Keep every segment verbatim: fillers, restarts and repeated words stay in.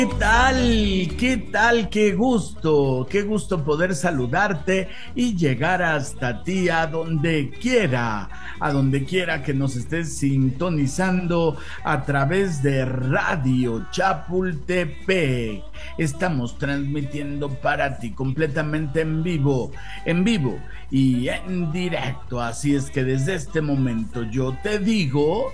¿Qué tal? ¿Qué tal? Qué gusto, qué gusto poder saludarte y llegar hasta ti a donde quiera, a donde quiera que nos estés sintonizando a través de Radio Chapultepec. Estamos transmitiendo para ti completamente en vivo, en vivo y en directo. Así es que desde este momento yo te digo,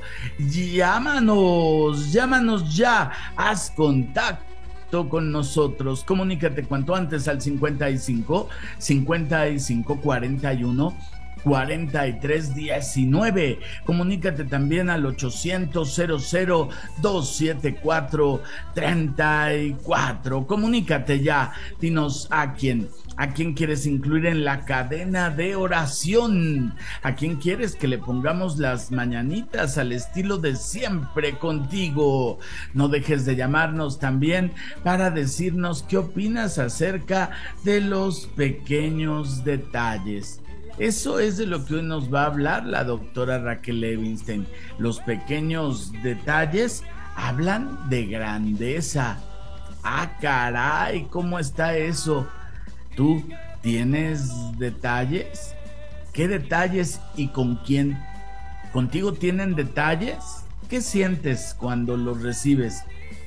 llámanos, llámanos ya, haz contacto con nosotros, comunícate cuanto antes al cincuenta y cinco, cincuenta y cinco, cuarenta y uno, cuarenta y tres diecinueve. Comunícate también al ochocientos, cero cero, doscientos setenta y cuatro, treinta y cuatro. Comunícate ya, dinos a quién, a quién quieres incluir en la cadena de oración, a quién quieres que le pongamos las mañanitas al estilo de siempre contigo. No dejes de llamarnos también para decirnos qué opinas acerca de los pequeños detalles. Eso es de lo que hoy nos va a hablar la doctora Raquel Levinstein. Los pequeños detalles hablan de grandeza. Ah, caray, ¿cómo está eso? ¿Tú tienes detalles? ¿Qué detalles y con quién? ¿Contigo tienen detalles? ¿Qué sientes cuando los recibes?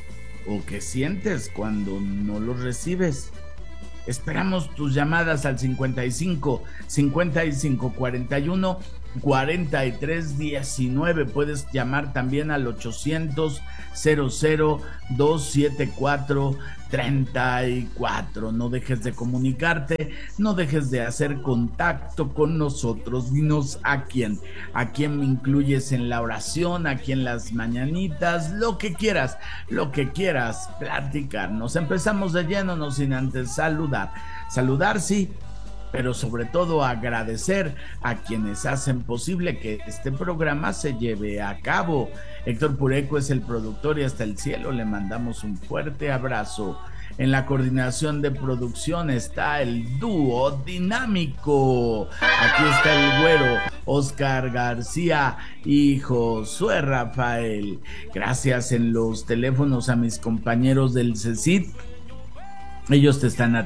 ¿O qué sientes cuando no los recibes? Esperamos tus llamadas al cincuenta y cinco, cincuenta y cinco, cuarenta y uno, cuarenta y tres diecinueve. Puedes llamar también al ochocientos, cero cero, doscientos setenta y cuatro, treinta y cuatro. No dejes de comunicarte, no dejes de hacer contacto con nosotros. Dinos a quién, a quién me incluyes en la oración, a quién las mañanitas, lo que quieras, lo que quieras platicarnos. Empezamos de lleno, no sin antes saludar. Saludar, sí, pero sobre todo agradecer a quienes hacen posible que este programa se lleve a cabo. Héctor Pureco es el productor y hasta el cielo le mandamos un fuerte abrazo. En la coordinación de producción está el dúo dinámico. Aquí está el güero Oscar García y Josué Rafael. Gracias en los teléfonos a mis compañeros del C E C I T. Ellos te están